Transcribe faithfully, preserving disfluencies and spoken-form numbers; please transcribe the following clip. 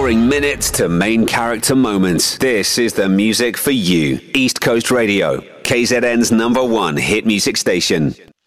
scoring minutes to main character moments. This is the music for you. East Coast Radio, K Z N's number one hit music station.